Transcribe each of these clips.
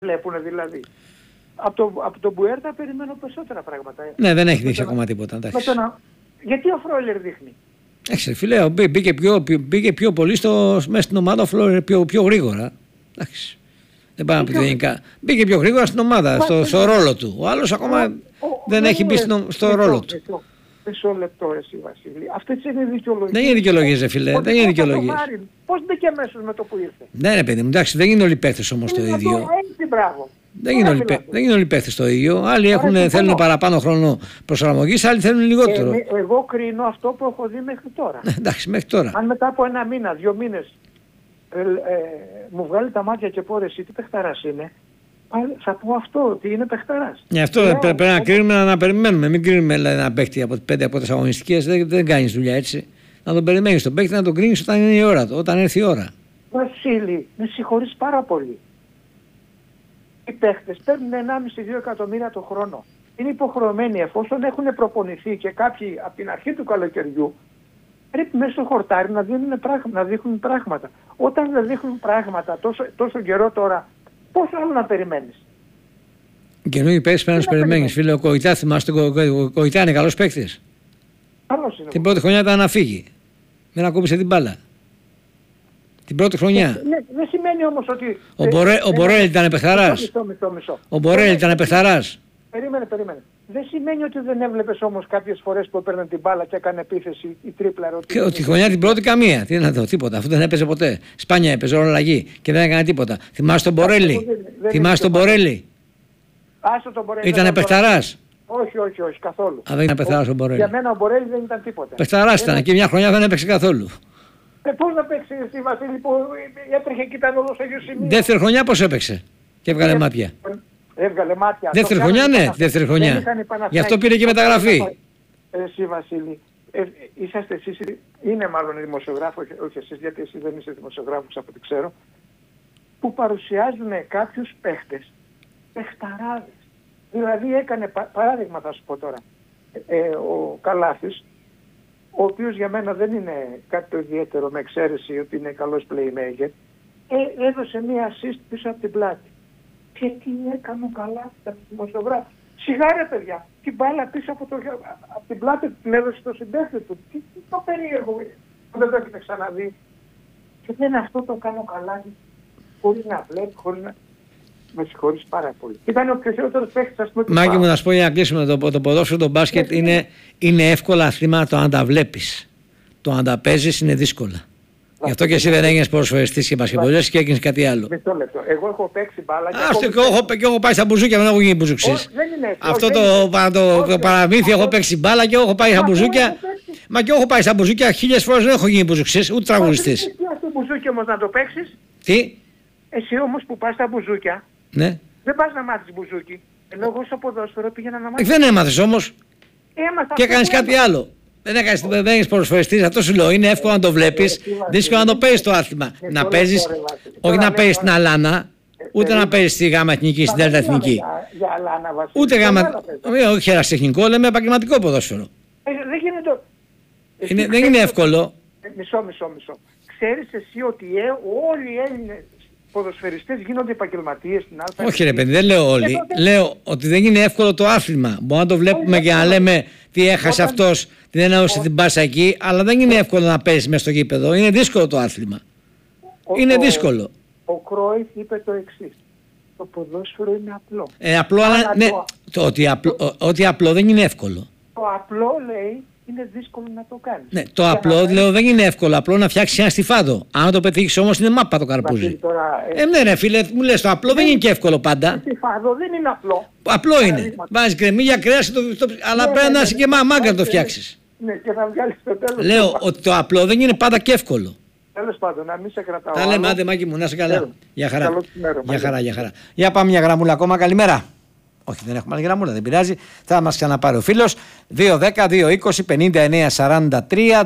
βλέπουν δηλαδή. Από τον Μπουέρτα περιμένω περισσότερα πράγματα. Ναι, δεν έχει δείξει ακόμα τίποτα. Γιατί ο Φρόιλερ δείχνει? Εντάξει, φίλε, μπήκε πιο πολύ μέσα στην ομάδα ο Φρόιλερ πιο γρήγορα. Εντάξει. Δεν πάει να πει γενικά. Μπήκε πιο γρήγορα στην ομάδα, στο ρόλο του. Ο άλλος ακόμα δεν έχει μπει στο ρόλο του. Μισό λεπτό, εσύ Βασίλη. Αυτές είναι δικαιολογίες. Δεν είναι δικαιολογίες, φίλε. Δεν είναι δικαιολογίες. Πώς μπήκε αμέσως με το που ήρθε? Ναι, ρε παιδί μου, εντάξει, δεν είναι όλοι οι παίχτες όμως το ίδιο. Δεν είναι όλοι οι παίχτες το ίδιο. Άλλοι θέλουν παραπάνω χρόνο προσαρμογής, άλλοι θέλουν λιγότερο. Εγώ κρίνω αυτό που έχω δει μέχρι τώρα. Εντάξει, μέχρι τώρα. Αν μετά από 1 μήνα, 2 μήνες μου βγάλει τα μάτια και πω ρε εσύ τι παιχταράς είναι, θα πω αυτό, ότι είναι παιχταράς. Γι' αυτό πρέπει να κρίνουμε, να περιμένουμε. Μην κρίνουμε ένα παίχτη από 5 από τις αγωνιστικές, δεν κάνεις δουλειά έτσι. Να τον περιμένεις τον παίχτη, να τον κρίνεις όταν είναι η ώρα του, όταν έρθει η ώρα. Βασίλη, με συγχωρείς πάρα πολύ. Οι παίχτες παίρνουν 1,5-2 εκατομμύρια το χρόνο. Είναι υποχρεωμένοι, εφόσον έχουν προπονηθεί και κάποιοι από την αρχή του καλοκαιριού, πρέπει μέσα στο χορτάρι να δείχνουν πράγματα. Όταν δεν δείχνουν πράγματα τόσο καιρό τώρα, πόσο άλλο να περιμένεις? Καινούργιοι παίκτες πρέπει να τους περιμένεις. Φίλε, ο Κοϊτά, θυμάστε, ο Κοϊτά είναι καλός παίκτης. Την πρώτη χρονιά ήταν να φύγει. Δεν ακούμπησε την μπάλα. Την πρώτη χρονιά. Δεν σημαίνει όμως ότι... Ο Μπορέλ ήταν παιχταράς. Ο Μπορέλ ήταν παιχταράς. Περίμενε. Δεν σημαίνει ότι δεν έβλεπες όμως κάποιες φορές που έπαιρνε την μπάλα και έκανε επίθεση η τρίπλα. Και τη χρονιά την πρώτη καμία. Τι να δω, τίποτα. Αυτό δεν έπαιζε ποτέ. Σπάνια έπαιζε, όλο αλλαγή και δεν έκανε τίποτα. Θυμάσαι τον Μπορέλη? Θυμάσαι τον Μπορέλη? Ήτανε παιχταράς? Όχι, καθόλου. Δεν ήταν παιχταράς ο Μπορέλη. Για μένα ο Μπορέλη δεν ήταν τίποτα. Παιχταράς ήταν και μια χρονιά δεν έπαιξε καθόλου. Πώς να παίξει στη Βασίλη που έτρεχε και ήταν όλο στο ίδιο σημείο? Δεύτερη χρονιά πώς έπαιξε και έβγαλε μάτια? Έβγαλε μάτια. Δεύτερη χρονιά, ναι, δεύτερη χρονιά. Γι' αυτό πήρε και μεταγραφή. Εσύ Βασίλη, είσαστε εσείς, είναι μάλλον δημοσιογράφος, όχι εσείς γιατί εσείς δεν είστε δημοσιογράφος από ό,τι ξέρω, που παρουσιάζουν κάποιους παίχτες, παιχταράδες. Δηλαδή έκανε, παράδειγμα θα σου πω τώρα, ο Καλάθης, ο οποίος για μένα δεν είναι κάτι το ιδιαίτερο με εξαίρεση ότι είναι καλός playmaker, έδωσε μία assist πίσω από την πλάτη. Και τι έκανε καλά τα δημοσιογράφη? Σιγάρε παιδιά, την μπάλα πίσω από την πλάτη την έδωσε στο συμπαίχτη του. Τι το περίεργο, δεν το έχετε ξαναδεί? Και δεν αυτό το κάνω καλά, χωρίς να βλέπει, χωρίς να... Με συγχωρείς πάρα πολύ. Ήταν ο πιο χειρότερος παίκτης, ας πούμε. Μάκη μου, να σου πω για να κλείσουμε το ποδόσφαιρο, το μπάσκετ είναι εύκολα αθλήματα το αν τα βλέπεις. Το αν τα παίζεις είναι δύσκολα. Γι' αυτό και εσύ δεν έγινες ποδοσφαιριστής και μπασκετμπολιάς και έγινες κάτι άλλο. Μισό λεπτό. Εγώ έχω παίξει μπάλα και έχω πάει στα μπουζούκια, δεν έχω γίνει μπουζουξής. Αυτό το παραμύθι, έχω παίξει μπάλα και έχω πάει στα μπουζούκια. Μα και έχω πάει στα μπουζούκια 1000 φορές, δεν έχω γίνει μπουζουξής, ούτε τραγουδιστής. Τι αυτό μπουζούκι όμως να το παίξεις? Τι? Εσύ όμως που πας στα μπουζούκια, ναι, δεν πας να μάθεις μπουζούκι. Ενώ εγώ στο ποδόσφαιρο πήγαινα να μάθεις. Δεν έμαθες όμως. Και έκανες κάτι άλλο. Δεν έχεις ποδοσφαιριστής, αυτό σου λέω. Είναι εύκολο να το βλέπεις, δύσκολο να το παίζεις το άθλημα. Να παίζεις, όχι να παίζεις στην Αλάνα, ούτε να παίζεις στη Γάμα Εθνική, στην Δέλτα Εθνική. Ούτε Γάμα, όχι ερασιτεχνικό, λέμε επαγγελματικό ποδόσφαιρο. Δεν είναι εύκολο. Μισό. Ξέρεις εσύ ότι όλοι οι Έλληνες ποδοσφαιριστές γίνονται επαγγελματίες στην Α'? Όχι ρε παιδί, δεν λέω όλοι. Λέω ότι δεν είναι εύκολο το άθλημα. Μπορούμε να το βλέπουμε και να λέμε τι έχασε αυτός, τι δεν έδωσε την πάσα εκεί, αλλά δεν είναι εύκολο να παίζεις μέσα στο γήπεδο. Είναι δύσκολο το άθλημα. Είναι δύσκολο. Ο Κρόιφ είπε το εξής. Το ποδόσφαιρο είναι απλό. Απλό, αλλά ναι, ότι απλό δεν είναι εύκολο. Το απλό λέει είναι δύσκολο να το κάνεις. Ναι, το απλό λέω δεν είναι εύκολο. Απλό να φτιάξεις ένα στιφάδο. Αν το πετύχεις όμως είναι μάπα το καρπούζι. Ναι ρε φίλε, μου λες το απλό δεν είναι και εύκολο πάντα. Το στιφάδο δεν είναι απλό. Απλό είναι. Βάζεις κρεμμύδια, κρέας, αλλά πρέπει να είσαι και μάγκα να το φτιάξεις. Ναι, και να βγάλεις το τέλος. Λέω ότι το απλό δεν είναι πάντα και εύκολο. Τέλος πάντων, να μην σε κρατάω. Τα λέμε, άντε Μάκη μου, να είσαι καλά. Γεια χαρά. Για πάμε μια γραμμούλα ακόμα, καλημέρα. Όχι, δεν έχουμε άλλη γραμμούλα, δεν πειράζει. Θα μας ξαναπάρει ο φίλος. 210-220-59-43,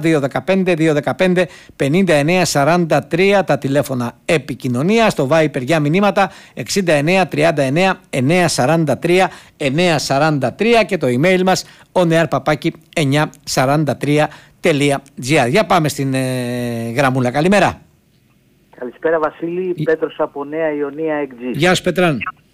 215-215-59-43 τα τηλέφωνα επικοινωνία. Στο Viper για μηνύματα 6939-943-943 και το email μας onearpapaki943.gr. Για πάμε στην γραμμούλα. Καλημέρα. Καλησπέρα Βασίλη, Πέτρος από Νέα Ιωνία XG. Γεια σου Πετράν.